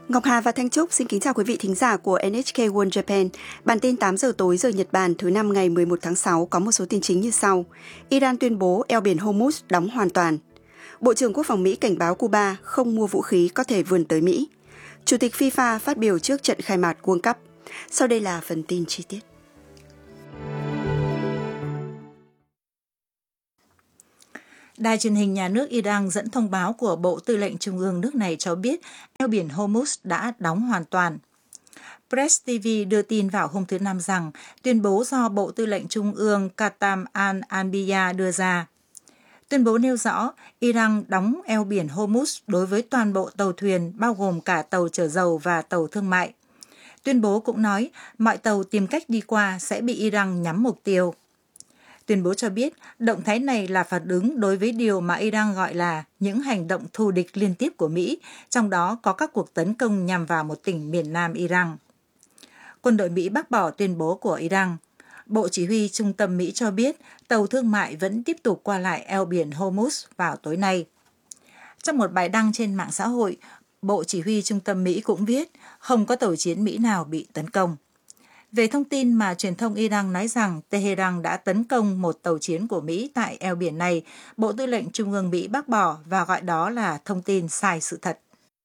Ngọc Hà và Thanh Trúc xin kính chào quý vị thính giả của NHK World Japan. Bản tin 8 giờ tối giờ Nhật Bản thứ năm ngày 11 tháng 6 có một số tin chính như sau. Iran tuyên bố eo biển Hormuz đóng hoàn toàn. Bộ trưởng Quốc phòng Mỹ cảnh báo Cuba không mua vũ khí có thể vươn tới Mỹ. Chủ tịch FIFA phát biểu trước trận khai mạc World Cup. Sau đây là phần tin chi tiết. Đài truyền hình nhà nước Iran dẫn thông báo của Bộ Tư lệnh Trung ương nước này cho biết eo biển Hormuz đã đóng hoàn toàn. Press TV đưa tin vào hôm thứ Năm rằng tuyên bố do Bộ Tư lệnh Trung ương Qatam al-Anbiya đưa ra. Tuyên bố nêu rõ Iran đóng eo biển Hormuz đối với toàn bộ tàu thuyền bao gồm cả tàu chở dầu và tàu thương mại. Tuyên bố cũng nói mọi tàu tìm cách đi qua sẽ bị Iran nhắm mục tiêu. Tuyên bố cho biết động thái này là phản ứng đối với điều mà Iran gọi là những hành động thù địch liên tiếp của Mỹ, trong đó có các cuộc tấn công nhằm vào một tỉnh miền nam Iran. Quân đội Mỹ bác bỏ tuyên bố của Iran. Bộ Chỉ huy Trung tâm Mỹ cho biết tàu thương mại vẫn tiếp tục qua lại eo biển Hormuz vào tối nay. Trong một bài đăng trên mạng xã hội, Bộ Chỉ huy Trung tâm Mỹ cũng viết không có tàu chiến Mỹ nào bị tấn công. Về thông tin mà truyền thông Iran nói rằng Tehran đã tấn công một tàu chiến của Mỹ tại eo biển này, Bộ Tư lệnh Trung ương Mỹ bác bỏ và gọi đó là thông tin sai sự thật.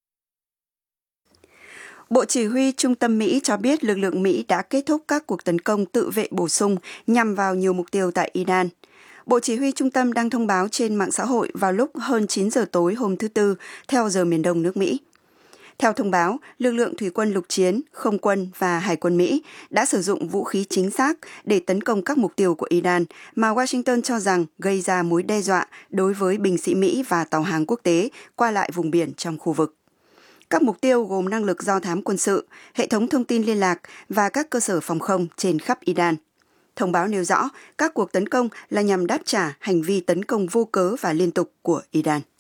Bộ Chỉ huy Trung tâm Mỹ cho biết lực lượng Mỹ đã kết thúc các cuộc tấn công tự vệ bổ sung nhằm vào nhiều mục tiêu tại Iran. Bộ Chỉ huy Trung tâm đang thông báo trên mạng xã hội vào lúc hơn 9 giờ tối hôm thứ Tư, theo giờ miền đông nước Mỹ. Theo thông báo, lực lượng thủy quân lục chiến, không quân và hải quân Mỹ đã sử dụng vũ khí chính xác để tấn công các mục tiêu của Iran mà Washington cho rằng gây ra mối đe dọa đối với binh sĩ Mỹ và tàu hàng quốc tế qua lại vùng biển trong khu vực. Các mục tiêu gồm năng lực do thám quân sự, hệ thống thông tin liên lạc và các cơ sở phòng không trên khắp Iran. Thông báo nêu rõ các cuộc tấn công là nhằm đáp trả hành vi tấn công vô cớ và liên tục của Iran.